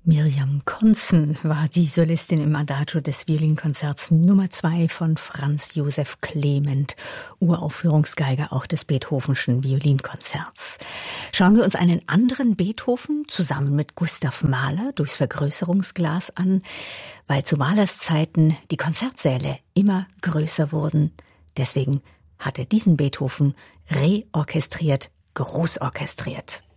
Miriam Konzen war die Solistin im Adagio des Violinkonzerts Nummer 2 von Franz Josef Clement, Uraufführungsgeiger auch des Beethovenschen Violinkonzerts. Schauen wir uns einen anderen Beethoven zusammen mit Gustav Mahler durchs Vergrößerungsglas an, weil zu Mahlers Zeiten die Konzertsäle immer größer wurden. Deswegen hat er diesen Beethoven reorchestriert, großorchestriert.